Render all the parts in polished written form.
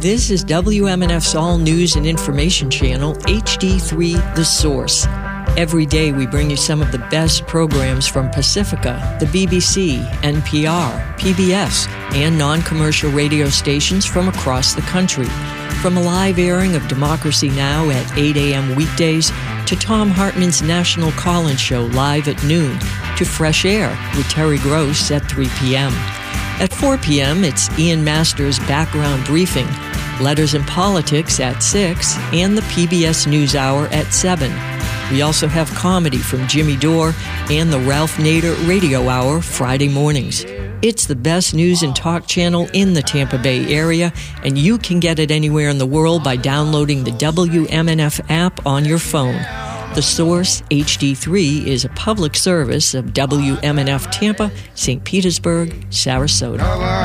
This is WMNF's All News and Information Channel, HD3 The Source. Every day we bring you some of the best programs from Pacifica, the BBC, NPR, PBS, and non-commercial radio stations from across the country. From a live airing of Democracy Now! At 8 a.m. weekdays, to Tom Hartman's National Call-In Show live at noon, to Fresh Air with Terry Gross at 3 p.m. At 4 p.m., it's Ian Masters' Background Briefing, Letters and Politics at 6, and the PBS NewsHour at 7. We also have comedy from Jimmy Dore and the Ralph Nader Radio Hour Friday mornings. It's the best news and talk channel in the Tampa Bay area, and you can get it anywhere in the world by downloading the WMNF app on your phone. The Source HD3 is a public service of WMNF Tampa, St. Petersburg, Sarasota.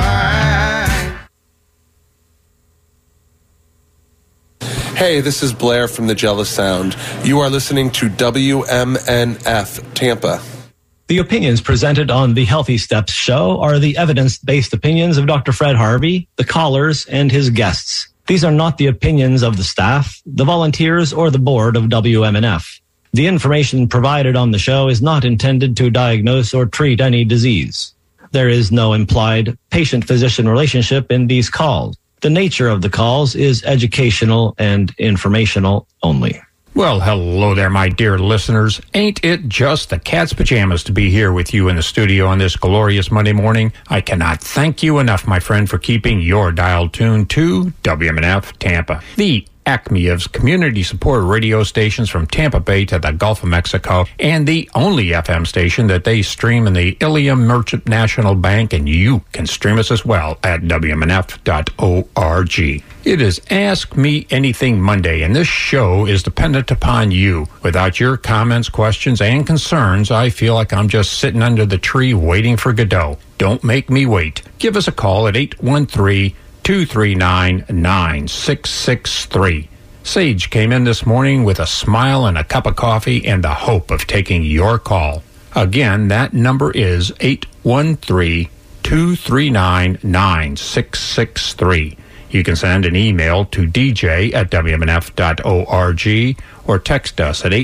Hey, this is Blair from the Jealous Sound. You are listening to WMNF Tampa. The opinions presented on the Healthy Steps show are the evidence-based opinions of Dr. Fred Harvey, the callers, and his guests. These are not the opinions of the staff, the volunteers, or the board of WMNF. The information provided on the show is not intended to diagnose or treat any disease. There is no implied patient-physician relationship in these calls. The nature of the calls is educational and informational only. Well, hello there, my dear listeners. Ain't it just the cat's pajamas to be here with you in the studio on this glorious Monday morning? I cannot thank you enough, my friend, for keeping your dial tuned to WMNF Tampa, the acme of community support radio stations from Tampa Bay to the Gulf of Mexico, and the only FM station that they stream in the Ilium Merchant National Bank, and you can stream us as well at WMNF.org. It is Ask Me Anything Monday, and this show is dependent upon you. Without your comments, questions, and concerns, I feel like I'm just sitting under the tree waiting for Godot. Don't make me wait. Give us a call at 813-239-9663. Sage came in this morning with a smile and a cup of coffee and the hope of taking your call. Again, that number is 813-239-9663. You can send an email to dj@wmnf.org or text us at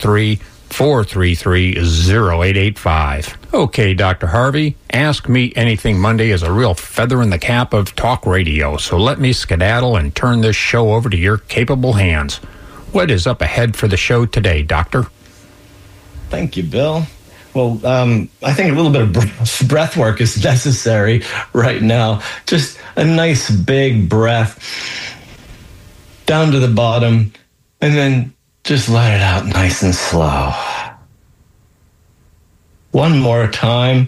813-433-0885. Okay, Dr. Harvey, Ask Me Anything Monday is a real feather in the cap of talk radio, so let me skedaddle and turn this show over to your capable hands. What is up ahead for the show today, Doctor? Thank you, Bill. Well, I think a little bit of breath work is necessary right now. Just a nice big breath down to the bottom, and then just let it out nice and slow. One more time,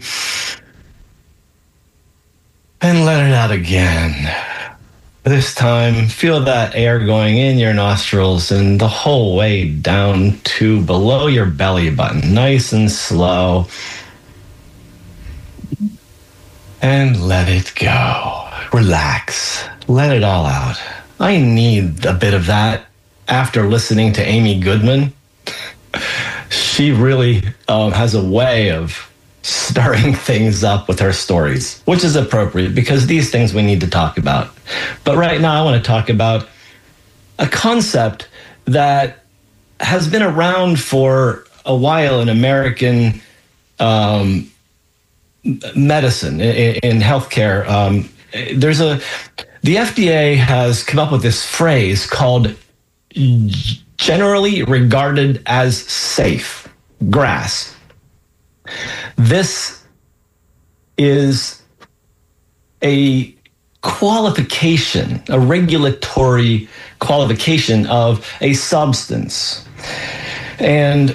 and let it out again. This time, feel that air going in your nostrils and the whole way down to below your belly button, nice and slow. And let it go. Relax. Let it all out. I need a bit of that after listening to Amy Goodman. She really has a way of stirring things up with her stories, which is appropriate because these things we need to talk about. But right now I want to talk about a concept that has been around for a while in American medicine, in healthcare. The FDA has come up with this phrase called generally regarded as safe, GRAS. This is a qualification, a regulatory qualification of a substance. And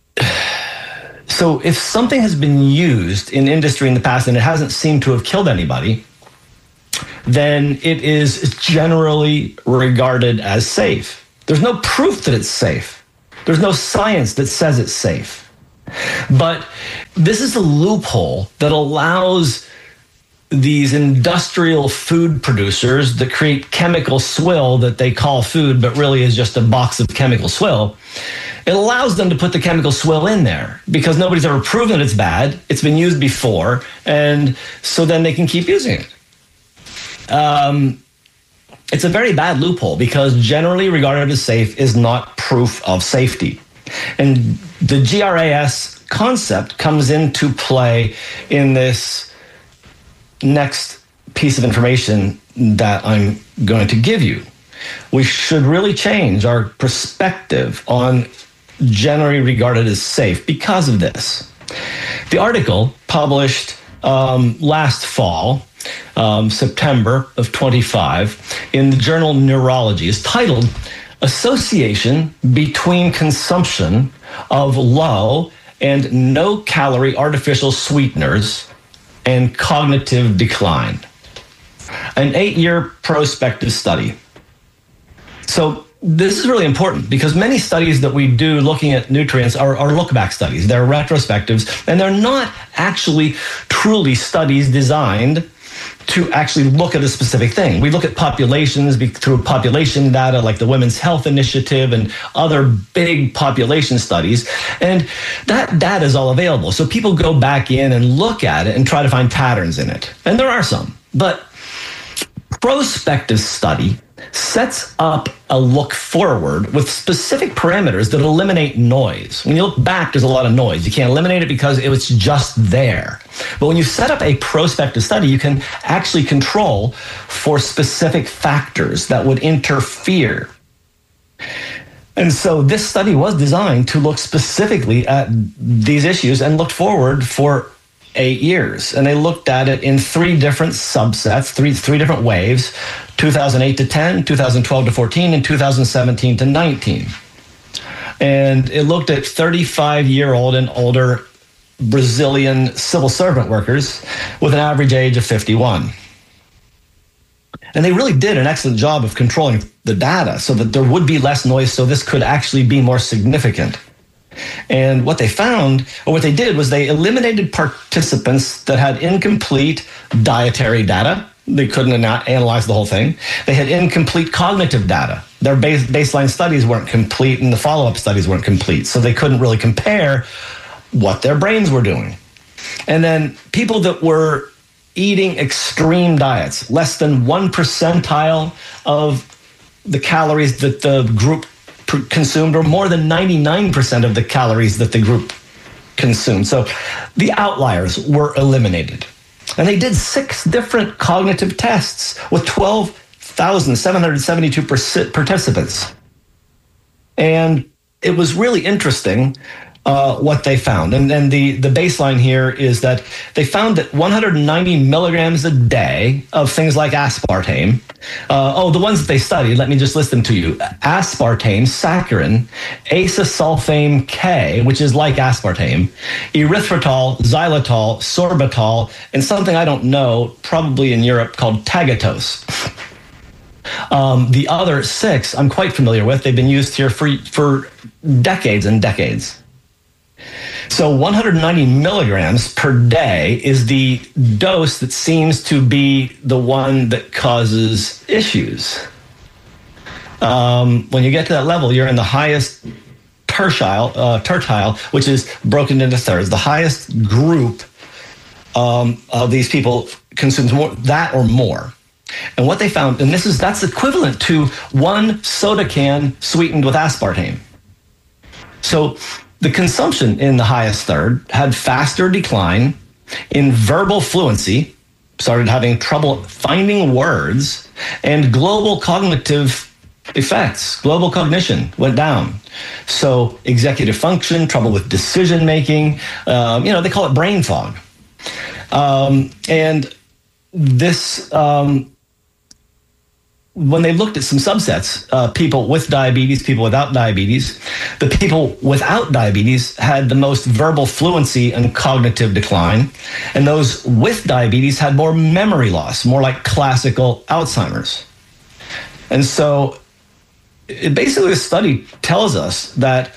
so if something has been used in industry in the past and it hasn't seemed to have killed anybody, then it is generally regarded as safe. There's no proof that it's safe. There's no science that says it's safe. But this is a loophole that allows these industrial food producers that create chemical swill that they call food, but really is just a box of chemical swill. It allows them to put the chemical swill in there because nobody's ever proven it's bad. It's been used before, and so then they can keep using it. it's a very bad loophole because generally regarded as safe is not proof of safety. And the GRAS concept comes into play in this next piece of information that I'm going to give you. We should really change our perspective on generally regarded as safe because of this. The article published last fall, September of 25, in the journal Neurology is titled Association Between Consumption of Low and No-Calorie Artificial Sweeteners and Cognitive Decline. An 8-year prospective study. So this is really important because many studies that we do looking at nutrients are look-back studies. They're retrospectives, and they're not actually truly studies designed to actually look at a specific thing. We look at populations through population data like the Women's Health Initiative and other big population studies, and that data is all available. So people go back in and look at it and try to find patterns in it. And there are some, but prospective study sets up a look forward with specific parameters that eliminate noise. When you look back, there's a lot of noise. You can't eliminate it because it was just there. But when you set up a prospective study, you can actually control for specific factors that would interfere. And so this study was designed to look specifically at these issues and looked forward for 8 years. And they looked at it in 3 different subsets, three different waves, 2008 to 10, 2012 to 14, and 2017 to 19. And it looked at 35-year-old and older Brazilian civil servant workers with an average age of 51. And they really did an excellent job of controlling the data so that there would be less noise, so this could actually be more significant. And what they found, or what they did, was they eliminated participants that had incomplete dietary data. They couldn't analyze the whole thing. They had incomplete cognitive data. Their baseline studies weren't complete and the follow-up studies weren't complete, so they couldn't really compare what their brains were doing. And then people that were eating extreme diets, less than 1 percentile of the calories that the group consumed, or more than 99% of the calories that the group consumed. So the outliers were eliminated. And they did 6 different cognitive tests with 12,772 participants. And it was really interesting what they found. And then the baseline here is that they found that 190 milligrams a day of things like aspartame, the ones that they studied, let me just list them to you. Aspartame, saccharin, acesulfame K, which is like aspartame, erythritol, xylitol, sorbitol, and something I don't know, probably in Europe, called tagatose. The other 6 I'm quite familiar with. They've been used here for decades and decades. So 190 milligrams per day is the dose that seems to be the one that causes issues. When you get to that level, you're in the highest tertile, which is broken into thirds. The highest group of these people consumes more, that or more. And what they found, and that's equivalent to 1 soda can sweetened with aspartame. So the consumption in the highest third had faster decline in verbal fluency, started having trouble finding words, and global cognitive effects. Global cognition went down. So executive function, trouble with decision making, they call it brain fog. And this, when they looked at some subsets, people with diabetes, people without diabetes, the people without diabetes had the most verbal fluency and cognitive decline, and those with diabetes had more memory loss, more like classical Alzheimer's. And so basically the study tells us that,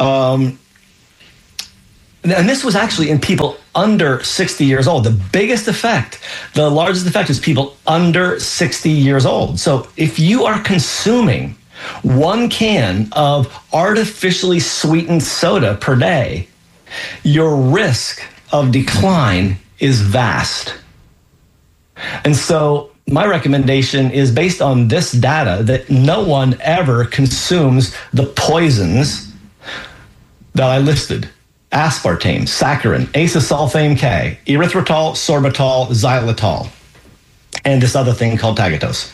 and this was actually in people under 60 years old. The biggest effect, the largest effect, is people under 60 years old. So if you are consuming 1 can of artificially sweetened soda per day, your risk of decline is vast. And so my recommendation is based on this data that no one ever consumes the poisons that I listed: aspartame, saccharin, acesulfame K, erythritol, sorbitol, xylitol, and this other thing called tagatose.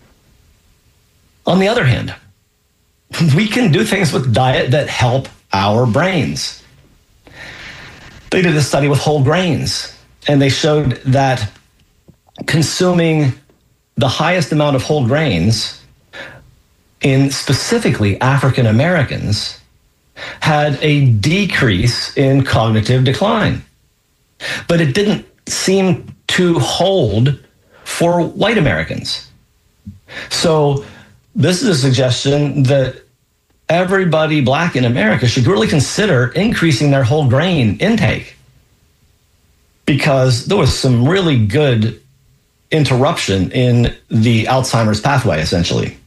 On the other hand, we can do things with diet that help our brains. They did a study with whole grains, and they showed that consuming the highest amount of whole grains in specifically African Americans had a decrease in cognitive decline. But it didn't seem to hold for white Americans. So this is a suggestion that everybody black in America should really consider increasing their whole grain intake, because there was some really good interruption in the Alzheimer's pathway, essentially.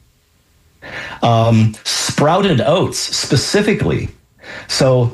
Sprouted oats specifically. So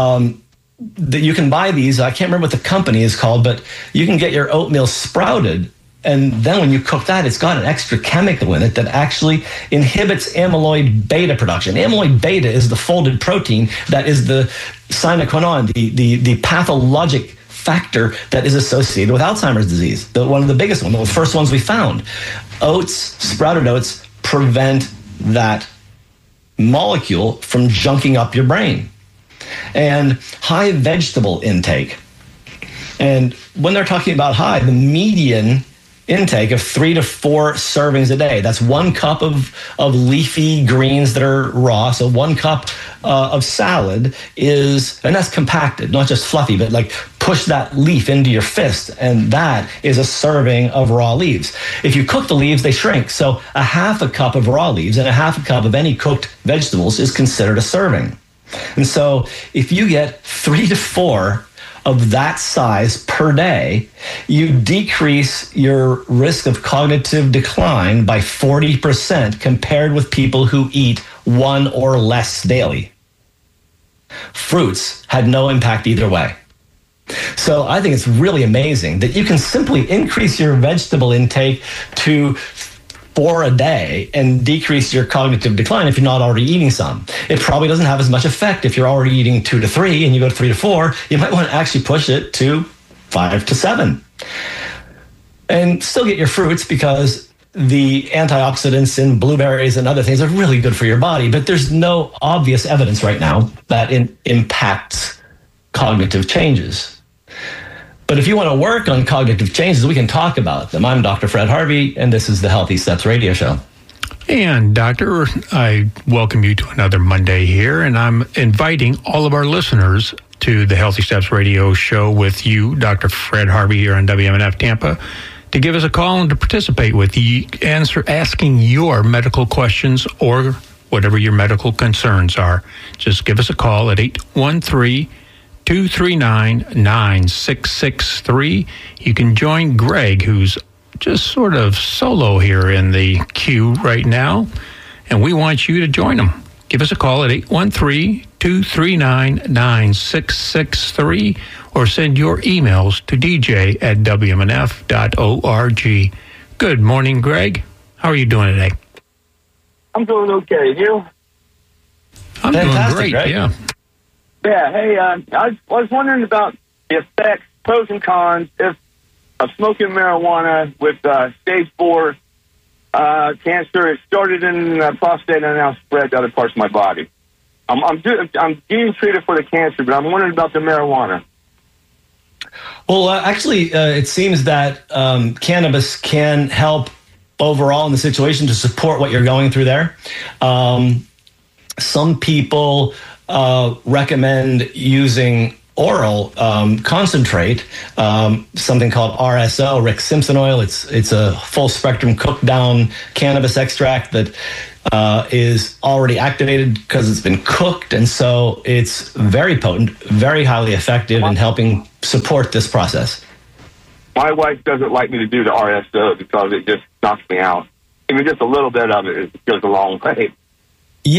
that you can buy these, I can't remember what the company is called, but you can get your oatmeal sprouted, and then when you cook that, it's got an extra chemical in it that actually inhibits amyloid beta production. Amyloid beta is the folded protein that is the sine qua non, the pathologic factor that is associated with Alzheimer's disease. One of the biggest ones, one of the first ones we found. Oats, sprouted oats, prevent that molecule from junking up your brain. And high vegetable intake. And when they're talking about high, the median intake of 3 to 4 servings a day. That's 1 cup of leafy greens that are raw. So 1 cup of salad is, and that's compacted, not just fluffy, but like push that leaf into your fist. And that is a serving of raw leaves. If you cook the leaves, they shrink. So a half a cup of raw leaves and a half a cup of any cooked vegetables is considered a serving. And so if you get 3 to 4 of that size per day, you decrease your risk of cognitive decline by 40% compared with people who eat 1 or less daily. Fruits had no impact either way. So I think it's really amazing that you can simply increase your vegetable intake to 4 a day and decrease your cognitive decline if you're not already eating some. It probably doesn't have as much effect if you're already eating 2 to 3 and you go to 3 to 4. You might want to actually push it to 5 to 7. And still get your fruits, because the antioxidants in blueberries and other things are really good for your body, but there's no obvious evidence right now that it impacts cognitive changes. But if you want to work on cognitive changes, we can talk about them. I'm Dr. Fred Harvey, and this is the Healthy Steps Radio Show. And, Doctor, I welcome you to another Monday here, and I'm inviting all of our listeners to the Healthy Steps Radio Show with you, Dr. Fred Harvey, here on WMNF Tampa, to give us a call and to participate with you, asking your medical questions or whatever your medical concerns are. Just give us a call at 813-239-9663. You can join Greg, who's just sort of solo here in the queue right now, and we want you to join him. Give us a call at 813-239-9663 or send your emails to dj@wmnf.org. Good morning, Greg. How are you doing today? I'm doing okay. You? I'm doing great, right? Yeah. Yeah, hey, I was wondering about the effects, pros and cons, of smoking marijuana with stage 4 cancer. It started in prostate and now spread to other parts of my body. I'm getting treated for the cancer, but I'm wondering about the marijuana. Well, actually, it seems that cannabis can help overall in the situation to support what you're going through there. Some people recommend using oral concentrate, something called RSO, Rick Simpson oil. It's a full spectrum cooked down cannabis extract that is already activated because it's been cooked, and so it's very potent, very highly effective in helping support this process. My wife doesn't like me to do the RSO because it just knocks me out. Even just a little bit of it goes a long way.